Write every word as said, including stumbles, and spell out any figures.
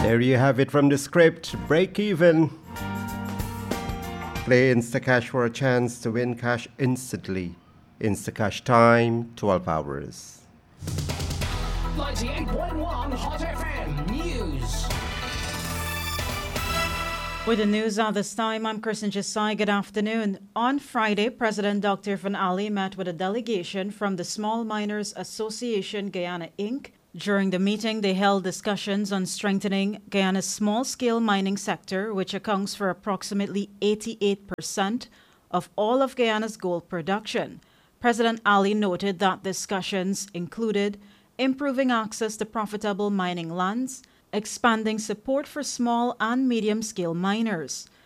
There you have it from the script. Break even. Play Instacash for a chance to win cash instantly. Instacash time, twelve hours. ninety-eight point one Hot F M News. With the news at this time, I'm Kristen Jasai. Good afternoon. On Friday, President Doctor Van Ali met with a delegation from the Small Miners Association Guyana, Incorporated. During the meeting, they held discussions on strengthening Guyana's small-scale mining sector, which accounts for approximately eighty-eight percent of all of Guyana's gold production. President Ali noted that discussions included improving access to profitable mining lands, expanding support for small and medium-scale miners,